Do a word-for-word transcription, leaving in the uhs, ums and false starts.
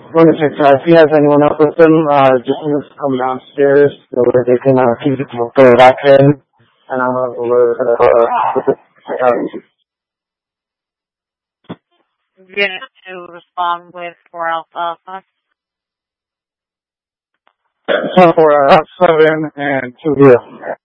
going to check uh, if he has anyone else with him. Uh, just need to come downstairs so that they can uh, keep it throw it back in. And I'm going to uh, uh, Unit to respond with four Alpha Alpha. for uh, seven and two zero.